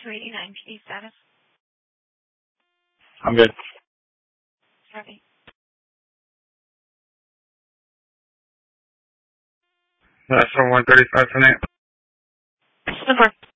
289 PD status. I'm good. Copy. That's from 135 from there. Support.